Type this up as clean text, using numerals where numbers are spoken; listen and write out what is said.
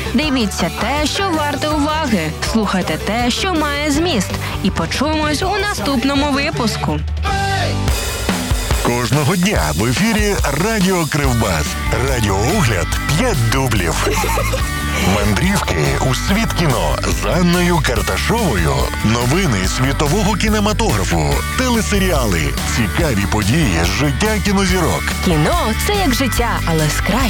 Дивіться те, що варте уваги. Слухайте те, що має зміст. І почуємось у наступному випуску. Кожного дня в ефірі Радіо Кривбас. Радіоогляд 5 дублів. Мандрівки у світ кіно з Анною Карташовою. Новини світового кінематографу. Телесеріали. Цікаві події з життя кінозірок. Кіно – це як життя, але з кращим.